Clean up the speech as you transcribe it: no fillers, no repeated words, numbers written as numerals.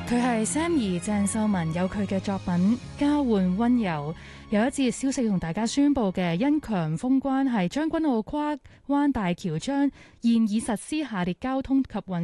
佢係 Sammy 鄭秀文，有佢嘅作品《交換溫柔》。有一節消息同大家宣布嘅，因強風關係，將軍澳跨灣大橋將現已實施下列交通及運